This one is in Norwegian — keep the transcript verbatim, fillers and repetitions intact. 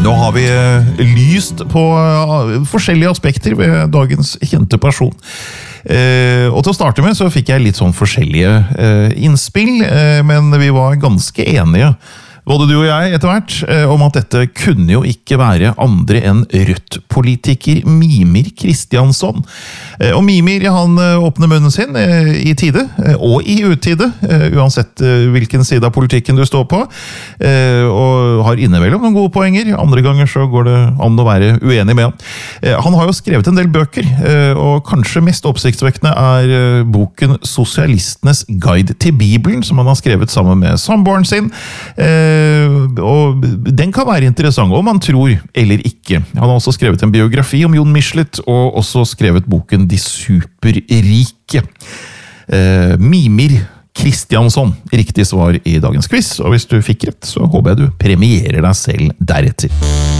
Nå har vi lyst på forskjellige aspekter ved dagens kjente person. Og til å starte med så fikk jeg litt sånn forskjellige innspill, men vi var ganske enige, både du og jeg etter hvert, om at dette kunne jo ikke være andre enn Rødt-politiker Mímir Kristjánsson. Og Mímir, han åpner munnen sin i tide, og i utide, uansett hvilken side av politikken du står på, og har innimellom noen gode poenger. Andre ganger så går det an å være uenig med han. Han har jo skrevet en del bøker, og kanskje mest oppsiktsvekkende er boken Sosialistenes guide til Bibelen, som han har skrevet sammen med samboeren sin, og den kan være interessant om man tror eller ikke. Han har også skrevet en biografi om Jon Michelet og også skrevet boken De superrike. eh, Mímir Kristjánsson, riktig svar i dagens quiz, og hvis du fikk rett så håper jeg du premierer deg selv deretter.